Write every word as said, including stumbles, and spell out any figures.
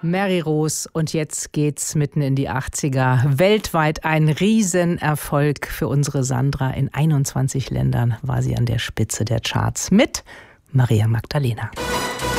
Mary Rose, und jetzt geht's mitten in die achtziger. Weltweit ein Riesenerfolg für unsere Sandra. In einundzwanzig Ländern war sie an der Spitze der Charts mit Maria Magdalena.